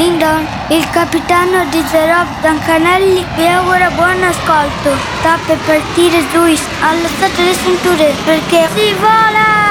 Ding dong, il capitano di The Rob Dancanelli vi augura buon ascolto. Sta per partire Luis, allacciate le cinture perché si vola!